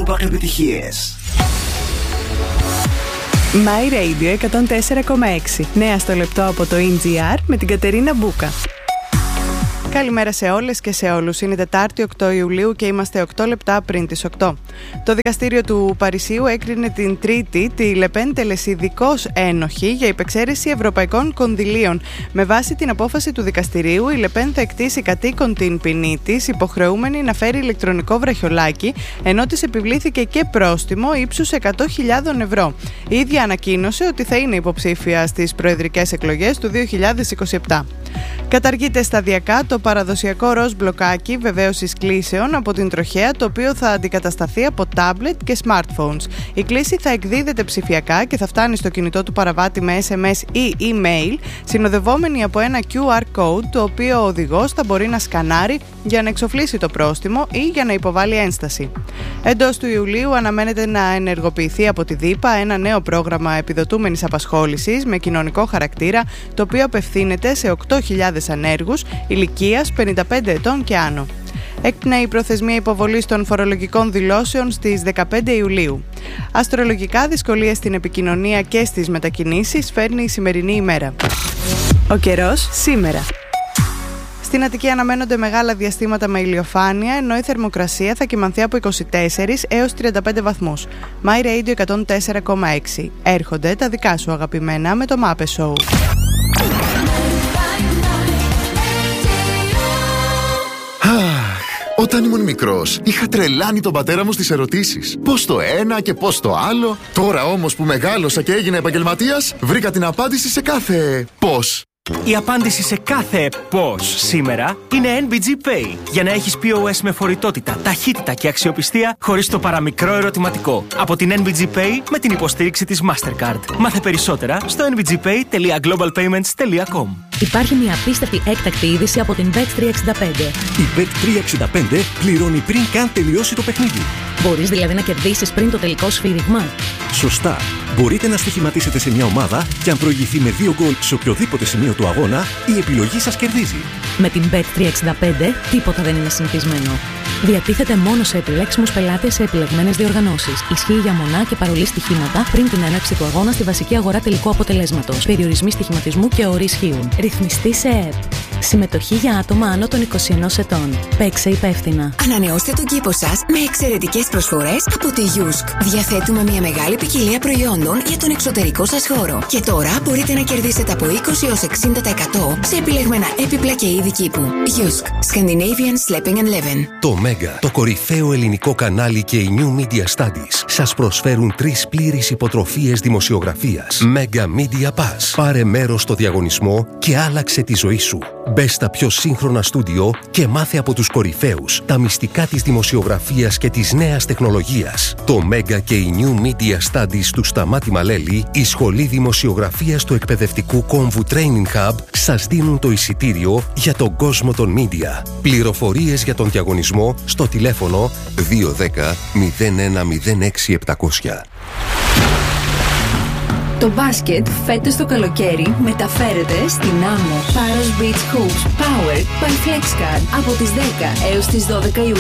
Top επιτυχίες. My Radio 104,6. Νέα στο λεπτό από το NGR με την Κατερίνα Μπούκα. Καλημέρα σε όλες και σε όλους. Είναι Τετάρτη 8 Ιουλίου και είμαστε 8 λεπτά πριν τις 8. Το δικαστήριο του Παρισίου έκρινε την Τρίτη τη Λεπέν τελεσιδικώς ένοχη για υπεξαίρεση ευρωπαϊκών κονδυλίων. Με βάση την απόφαση του δικαστηρίου, η Λεπέν θα εκτίσει κατοίκον την ποινή της, υποχρεούμενη να φέρει ηλεκτρονικό βραχιολάκι, ενώ της επιβλήθηκε και πρόστιμο ύψους 100.000 ευρώ. Η ίδια ανακοίνωσε ότι θα είναι υποψήφια στις προεδρικές εκλογές του 2027. Καταργείται σταδιακά το παραδοσιακό ροζ μπλοκάκι βεβαίωσης κλήσεων από την τροχέα, το οποίο θα αντικατασταθεί από τάμπλετ και smartphones. Η κλήση θα εκδίδεται ψηφιακά και θα φτάνει στο κινητό του παραβάτη με SMS ή email, συνοδευόμενη από ένα QR code, το οποίο ο οδηγός θα μπορεί να σκανάρει για να εξοφλήσει το πρόστιμο ή για να υποβάλει ένσταση. Εντός του Ιουλίου αναμένεται να ενεργοποιηθεί από τη ΔΥΠΑ ένα νέο πρόγραμμα επιδοτούμενης απασχόλησης με κοινωνικό χαρακτήρα, το οποίο απευθύνεται σε 8.000 ανέργους ηλικίας 55 ετών και άνω. Έκπνεε η προθεσμία υποβολής των φορολογικών δηλώσεων στις 15 Ιουλίου. Αστρολογικά δυσκολίες στην επικοινωνία και στις μετακινήσεις φέρνει η σημερινή ημέρα. Ο καιρός σήμερα. Στην Αττική αναμένονται μεγάλα διαστήματα με ηλιοφάνεια, ενώ η θερμοκρασία θα κυμανθεί από 24 έως 35 βαθμούς. My Radio 104,6. Έρχονται τα δικά σου αγαπημένα με το Μάπε Show. Όταν ήμουν μικρός, είχα τρελάνει τον πατέρα μου στις ερωτήσεις. Πώς το ένα και πώς το άλλο. Τώρα όμως που μεγάλωσα και έγινα επαγγελματίας, βρήκα την απάντηση σε κάθε πώς. Η απάντηση σε κάθε πώς σήμερα είναι NBG Pay. Για να έχεις POS με φορητότητα, ταχύτητα και αξιοπιστία χωρίς το παραμικρό ερωτηματικό. Από την NBG Pay με την υποστήριξη της Mastercard. Μάθε περισσότερα στο nbgpay.globalpayments.com. Υπάρχει μια απίστευτη έκτακτη είδηση από την Bet365. Η Bet365 πληρώνει πριν καν τελειώσει το παιχνίδι. Μπορείς δηλαδή να κερδίσεις πριν το τελικό σφύριγμα. Σωστά. Μπορείτε να στοιχηματίσετε σε μια ομάδα και αν προηγηθεί με 2 γκολ σε οποιοδήποτε σημείο του αγώνα, η επιλογή σας κερδίζει. Με την Bet365 τίποτα δεν είναι συνηθισμένο. Διατίθεται μόνο σε επιλέξιμους πελάτες σε επιλεγμένες διοργανώσεις. Ισχύει για μονά και παρολί στοιχήματα πριν την έναρξη του αγώνα στη βασική αγορά τελικού αποτελέσματος. Περιορισμοί στοιχηματισμού και όροι ισχύουν. Ρυθμιστή σε ΕΕΠ. Συμμετοχή για άτομα άνω των 21 ετών. Παίξε υπεύθυνα. Ανανεώστε τον κήπο σας με εξαιρετικές προσφορές από τη Yusk. Διαθέτουμε μια μεγάλη ποικιλία προϊόντων για τον εξωτερικό σας χώρο. Και τώρα μπορείτε να κερδίσετε από 20 έως 60% σε επιλεγμένα έπιπλα και είδη κήπου. Yusk. Scandinavian Sleeping and Living. Το Mega, το κορυφαίο ελληνικό κανάλι και η New Media Studies σας προσφέρουν 3 πλήρεις υποτροφίες δημοσιογραφίας. Mega Media Pass. Πάρε μέρος στο διαγωνισμό και άλλαξε τη ζωή σου. Μπες στα πιο σύγχρονα στούντιο και μάθε από τους κορυφαίους τα μυστικά της δημοσιογραφίας και της νέας τεχνολογίας. Το Mega και η New Media Studies του Σταμάτη Μαλέλη, η Σχολή Δημοσιογραφίας του Εκπαιδευτικού Κόμβου Training Hub, σας δίνουν το εισιτήριο για τον κόσμο των media. Πληροφορίες για τον διαγωνισμό στο τηλέφωνο 210 0106 700. Το μπάσκετ φέτος το καλοκαίρι μεταφέρεται στην άμμο. Paros Beach Hoops Powered by FlexCard από τις 10 έως τις 12 Ιουλίου.